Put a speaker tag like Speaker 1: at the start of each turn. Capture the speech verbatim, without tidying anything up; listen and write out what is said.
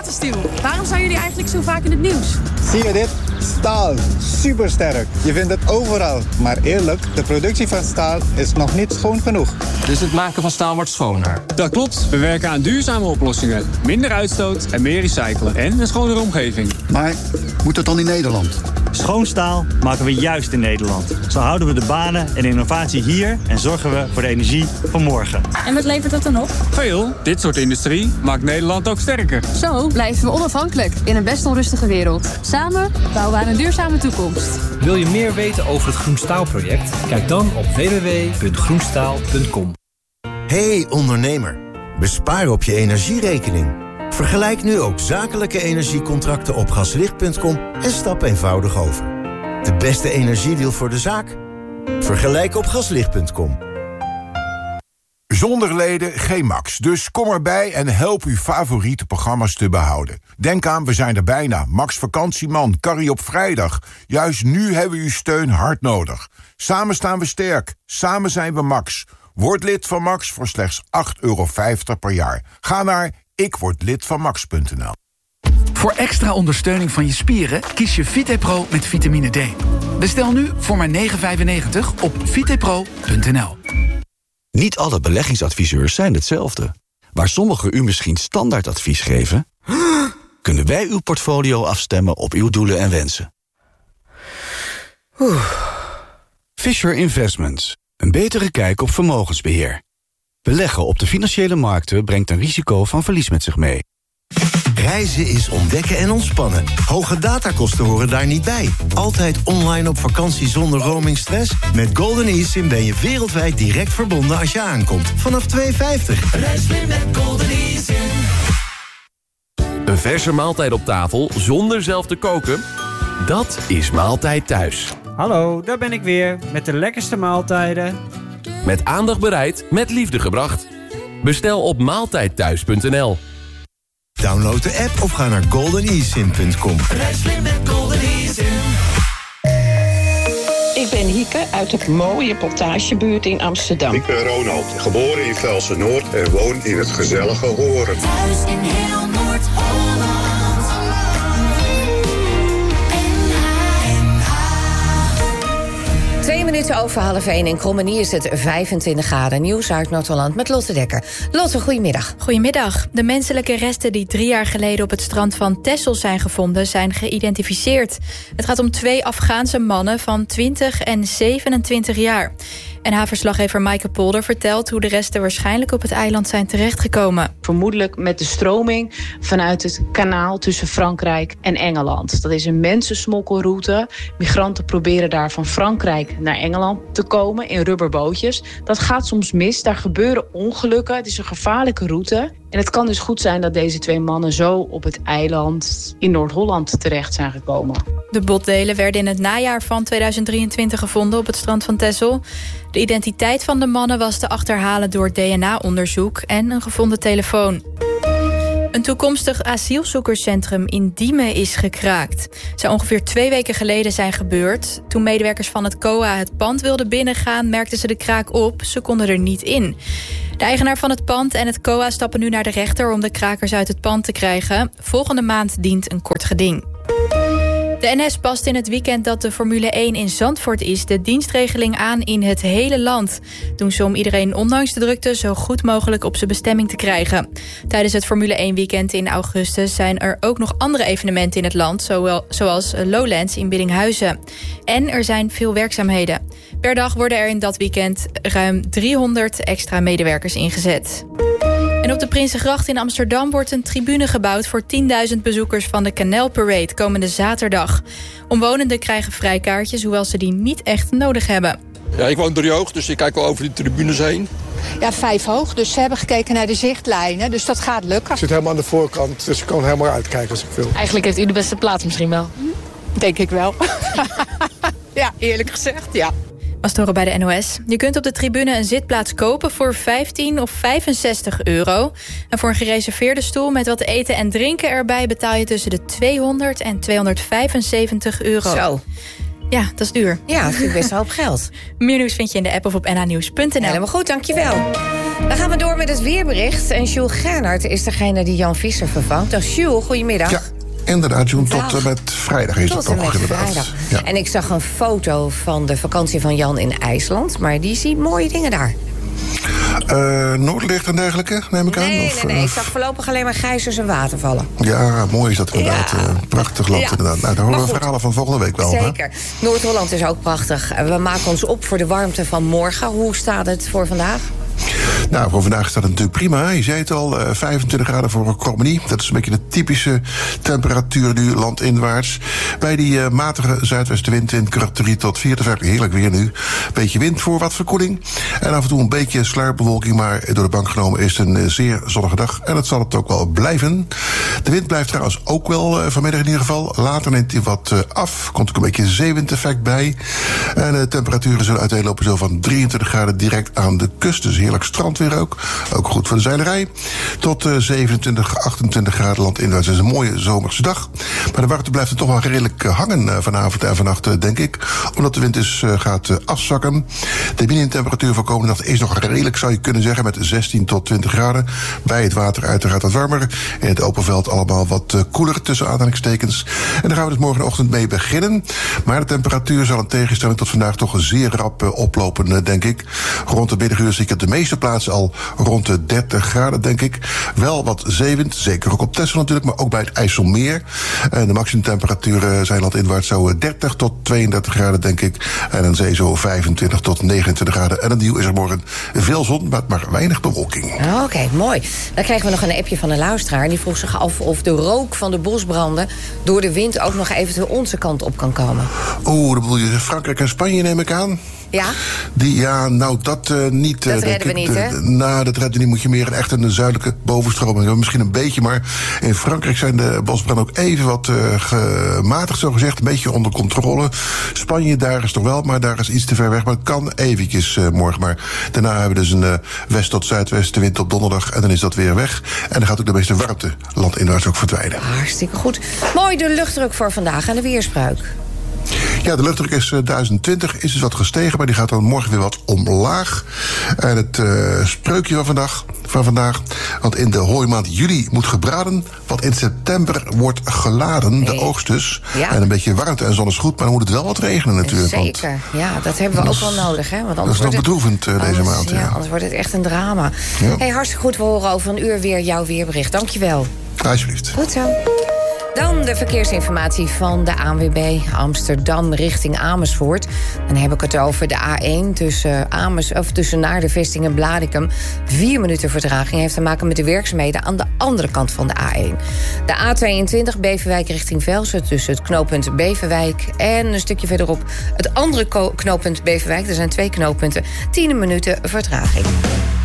Speaker 1: Wattenstiel. Waarom zijn jullie eigenlijk zo vaak in het nieuws?
Speaker 2: Zie je dit? Staal. Supersterk. Je vindt het overal. Maar eerlijk, de productie van staal is nog niet schoon genoeg.
Speaker 3: Dus het maken van staal wordt schoner?
Speaker 4: Dat klopt. We werken aan duurzame oplossingen. Minder uitstoot en meer recyclen. En een schonere omgeving.
Speaker 5: Maar moet het dan in Nederland?
Speaker 6: Schoon staal maken we juist in Nederland. Zo houden we de banen en innovatie hier en zorgen we voor de energie van morgen.
Speaker 1: En wat levert dat dan op?
Speaker 4: Veel. Dit soort industrie maakt Nederland ook sterker.
Speaker 1: Zo blijven we onafhankelijk in een best onrustige wereld. Samen bouwen we aan een duurzame toekomst.
Speaker 7: Wil je meer weten over het Groen Staal-project? Kijk dan op w w w punt groenstaal punt com.
Speaker 8: Hey ondernemer, bespaar op je energierekening. Vergelijk nu ook zakelijke energiecontracten op gaslicht punt com en stap eenvoudig over. De beste energiedeal voor de zaak? Vergelijk op gaslicht punt com.
Speaker 9: Zonder leden geen Max, dus kom erbij en help uw favoriete programma's te behouden. Denk aan, we zijn er bijna. Max Vakantieman, Carrie op vrijdag. Juist nu hebben we uw steun hard nodig. Samen staan we sterk, samen zijn we Max. Word lid van Max voor slechts acht euro vijftig per jaar. Ga naar ik word lid van max punt n l.
Speaker 10: Voor extra ondersteuning van je spieren kies je VitePro met vitamine D. Bestel nu voor maar negen vijfennegentig op vitepro punt n l.
Speaker 11: Niet alle beleggingsadviseurs zijn hetzelfde. Waar sommigen u misschien standaardadvies geven, kunnen wij uw portfolio afstemmen op uw doelen en wensen. Fisher Investments. Een betere kijk op vermogensbeheer. Beleggen op de financiële markten brengt een risico van verlies met zich mee.
Speaker 8: Reizen is ontdekken en ontspannen. Hoge datakosten horen daar niet bij. Altijd online op vakantie zonder roamingstress? Met Golden eSIM ben je wereldwijd direct verbonden als je aankomt. Vanaf twee euro vijftig.
Speaker 12: Reis weer met Golden eSIM.
Speaker 13: Een verse maaltijd op tafel zonder zelf te koken? Dat is Maaltijd Thuis.
Speaker 14: Hallo, daar ben ik weer. Met de lekkerste maaltijden.
Speaker 13: Met aandacht bereid, met liefde gebracht. Bestel op maaltijdthuis punt n l.
Speaker 8: Download de app of ga naar golden e sim punt com.
Speaker 12: Reis slim met Golden eSIM.
Speaker 15: Ik ben Hieke uit de mooie Portagebuurt in Amsterdam.
Speaker 16: Ik ben Ronald, geboren in Velsen-Noord en woon in het gezellige Horen.
Speaker 12: Thuis in heel Noord-Holland.
Speaker 17: Twee minuten over half één. In Krommenie is het vijfentwintig graden. Nieuws uit Noord-Holland met Lotte Dekker. Lotte, goedemiddag.
Speaker 18: Goedemiddag. De menselijke resten die drie jaar geleden op het strand van Texel zijn gevonden, zijn geïdentificeerd. Het gaat om twee Afghaanse mannen van twintig en zevenentwintig jaar. En N H-verslaggever Maaike Polder vertelt hoe de resten waarschijnlijk op het eiland zijn terechtgekomen.
Speaker 19: Vermoedelijk met de stroming vanuit het kanaal tussen Frankrijk en Engeland. Dat is een mensensmokkelroute. Migranten proberen daar van Frankrijk naar Engeland te komen in rubberbootjes. Dat gaat soms mis, daar gebeuren ongelukken. Het is een gevaarlijke route. En het kan dus goed zijn dat deze twee mannen zo op het eiland in Noord-Holland terecht zijn gekomen.
Speaker 18: De botdelen werden in het najaar van tweeduizend drieëntwintig gevonden op het strand van Texel. De identiteit van de mannen was te achterhalen door D N A-onderzoek en een gevonden telefoon. Een toekomstig asielzoekerscentrum in Diemen is gekraakt. Het zou ongeveer twee weken geleden zijn gebeurd. Toen medewerkers van het C O A het pand wilden binnengaan, merkten ze de kraak op. Ze konden er niet in. De eigenaar van het pand en het C O A stappen nu naar de rechter om de krakers uit het pand te krijgen. Volgende maand dient een kort geding. De N S past in het weekend dat de Formule één in Zandvoort is de dienstregeling aan in het hele land. Doen ze om iedereen ondanks de drukte zo goed mogelijk op zijn bestemming te krijgen. Tijdens het Formule één weekend in augustus zijn er ook nog andere evenementen in het land, zowel, zoals Lowlands in Biddinghuizen. En er zijn veel werkzaamheden. Per dag worden er in dat weekend ruim driehonderd extra medewerkers ingezet. En op de Prinsengracht in Amsterdam wordt een tribune gebouwd voor tienduizend bezoekers van de Canal Parade komende zaterdag. Omwonenden krijgen vrijkaartjes, hoewel ze die niet echt nodig hebben.
Speaker 20: Ja, ik woon driehoog, dus ik kijk wel over die tribunes heen.
Speaker 21: Ja, vijf hoog, dus ze hebben gekeken naar de zichtlijnen, dus dat gaat lukken.
Speaker 22: Ik zit helemaal aan de voorkant, dus ik kan helemaal uitkijken als ik wil.
Speaker 21: Eigenlijk heeft u de beste plaats misschien wel. Denk ik wel. Ja, eerlijk gezegd, ja.
Speaker 18: Was te horen bij de N O S. Je kunt op de tribune een zitplaats kopen voor vijftien of vijfenzestig euro. En voor een gereserveerde stoel met wat eten en drinken erbij betaal je tussen de tweehonderd en tweehonderdvijfenzeventig euro.
Speaker 17: Zo.
Speaker 18: Ja, dat is duur.
Speaker 17: Ja, dat vind ik best een hoop geld.
Speaker 18: Meer nieuws vind je in de app of op n h nieuws punt n l.
Speaker 17: Helemaal goed, dankjewel. Dan gaan we door met het weerbericht. En Jules Gernert is degene die Jan Visser vervangt. Dag Jules, goedemiddag.
Speaker 2: Ja, inderdaad, Joen. Tot en met vrijdag is
Speaker 17: Tot
Speaker 2: het nog
Speaker 17: en met
Speaker 2: inderdaad.
Speaker 17: vrijdag.
Speaker 2: Ja.
Speaker 17: En ik zag een foto van de vakantie van Jan in IJsland. Maar die ziet mooie dingen daar.
Speaker 2: Uh, Noordlicht en dergelijke, neem ik aan?
Speaker 17: Nee,
Speaker 2: of,
Speaker 17: nee, nee.
Speaker 2: uh,
Speaker 17: Ik zag voorlopig alleen maar gijzers en watervallen.
Speaker 2: Ja, mooi is dat inderdaad.
Speaker 17: Ja.
Speaker 2: Uh, prachtig land
Speaker 17: Ja.
Speaker 2: inderdaad. Nou, daar horen we verhalen van volgende week wel.
Speaker 17: Zeker. Hè? Noord-Holland is ook prachtig. We maken ons op voor de warmte van morgen. Hoe staat het voor vandaag?
Speaker 2: Nou, voor vandaag staat het natuurlijk prima. Je zei het al, uh, vijfentwintig graden voor Cromenie. Dat is een beetje de typische temperatuur nu landinwaarts. Bij die uh, matige zuidwestenwind in kracht drie tot vier. Dat is eigenlijk heerlijk weer nu. Beetje wind voor wat verkoeling. En af en toe een beetje sluierbewolking. Maar door de bank genomen is het een uh, zeer zonnige dag. En dat zal het ook wel blijven. De wind blijft trouwens ook wel uh, vanmiddag in ieder geval. Later neemt hij wat uh, af. Komt ook een beetje zeewindeffect bij. En de temperaturen zullen uiteenlopen zo van drieëntwintig graden direct aan de kust. Dus heerlijk strandweer ook. Ook goed voor de zeilerij. Tot uh, zevenentwintig, achtentwintig graden landinwaarts. Het is een mooie zomerse dag. Maar de warmte blijft er toch wel redelijk uh, hangen uh, vanavond en vannacht, uh, denk ik. Omdat de wind dus uh, gaat uh, afzakken. De minimumtemperatuur voor komende nacht is nog redelijk, zou je kunnen zeggen, met zestien tot twintig graden. Bij het water uiteraard wat warmer. In het open veld allemaal wat uh, koeler tussen aanhalingstekens. En daar gaan we dus morgenochtend mee beginnen. Maar de temperatuur zal in tegenstelling tot vandaag toch zeer rap uh, oplopen, uh, denk ik. Rond de middaguur zie ik op de meeste plaatsen al rond de dertig graden, denk ik. Wel wat zeewind, zeker ook op Texel natuurlijk, maar ook bij het IJsselmeer. En de maximumtemperaturen zijn landinwaarts zo dertig tot tweeëndertig graden, denk ik. En aan zee zo vijfentwintig tot negenentwintig graden. En opnieuw is er morgen veel zon, maar, maar weinig bewolking.
Speaker 17: Oké, okay, mooi. Dan krijgen we nog een appje van een luisteraar. En die vroeg zich af of de rook van de bosbranden door de wind ook nog eventueel onze kant op kan komen.
Speaker 2: Oeh, dan bedoel je Frankrijk en Spanje, neem ik aan?
Speaker 17: Ja?
Speaker 2: Die, ja, nou, dat uh, niet.
Speaker 17: Dat
Speaker 2: uh,
Speaker 17: redden we
Speaker 2: ik,
Speaker 17: niet,
Speaker 2: de,
Speaker 17: hè?
Speaker 2: Nou, dat redden we niet. Moet je meer een echt een zuidelijke bovenstroming hebben. Misschien een beetje, maar in Frankrijk zijn de bosbranden ook even wat uh, gematigd, zo gezegd. Een beetje onder controle. Spanje, daar is toch wel, maar daar is iets te ver weg. Maar het kan eventjes uh, morgen. Maar daarna hebben we dus een uh, west- tot zuidwestenwind op donderdag. En dan is dat weer weg. En dan gaat ook de meeste warmte landinwaarts ook verdwijnen.
Speaker 17: Hartstikke goed. Mooi, de luchtdruk voor vandaag en de weerspruik.
Speaker 2: Ja, de luchtdruk is uh, duizend twintig, is dus wat gestegen, maar die gaat dan morgen weer wat omlaag. En het uh, spreukje van vandaag, van vandaag, want in de hooimaand juli moet gebraden, wat in september wordt geladen, de oogst dus.
Speaker 17: Ja.
Speaker 2: En een beetje warmte en zon is goed, maar dan moet het wel wat regenen natuurlijk.
Speaker 17: Zeker, ja, dat hebben we
Speaker 2: dat
Speaker 17: ook wel nodig. Hè? Want
Speaker 2: dat is nog bedroevend uh, deze
Speaker 17: anders,
Speaker 2: maand.
Speaker 17: Ja,
Speaker 2: Ja.
Speaker 17: anders wordt het echt een drama.
Speaker 2: Ja.
Speaker 17: Hey, hartstikke goed, we horen over een uur weer jouw weerbericht. Dankjewel.
Speaker 2: Alsjeblieft.
Speaker 17: Goed zo. Dan de verkeersinformatie van de A N W B Amsterdam richting Amersfoort. Dan heb ik het over de A één tussen, Amers, of tussen naar de vesting en Blaricum. Vier minuten vertraging heeft te maken met de werkzaamheden aan de andere kant van de A één. De A tweeëntwintig Beverwijk richting Velsen tussen het knooppunt Beverwijk en een stukje verderop het andere knooppunt Beverwijk. Er zijn twee knooppunten. Tien minuten vertraging.